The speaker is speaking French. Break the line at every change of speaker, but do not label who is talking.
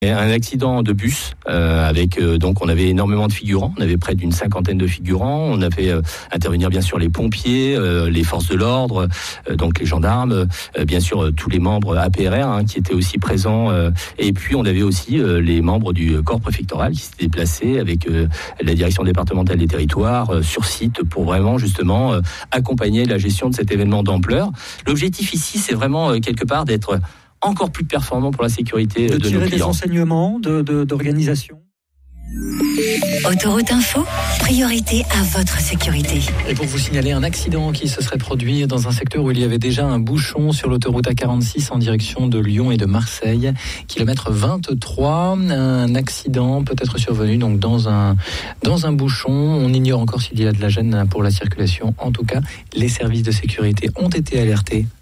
Un accident de bus avec donc on avait énormément de figurants, on avait près d'une 50aine de figurants, on a fait intervenir bien sûr les pompiers, les forces de l'ordre, donc les gendarmes, bien sûr tous les membres APRR qui étaient aussi présents, et puis on avait aussi les membres du corps préfectoral qui s'étaient déplacés avec la direction départementale des territoires sur site pour vraiment justement accompagner la gestion de cet événement d'ampleur. L'objectif ici, c'est vraiment quelque part d'être encore plus performant pour la sécurité de nos clients.
De tirer des enseignements d'organisation.
Autoroute Info, priorité à votre sécurité.
Et pour vous signaler un accident qui se serait produit dans un secteur où il y avait déjà un bouchon sur l'autoroute A46 en direction de Lyon et de Marseille, kilomètre 23. Un accident peut être survenu donc dans un bouchon. On ignore encore s'il y a de la gêne pour la circulation. En tout cas, les services de sécurité ont été alertés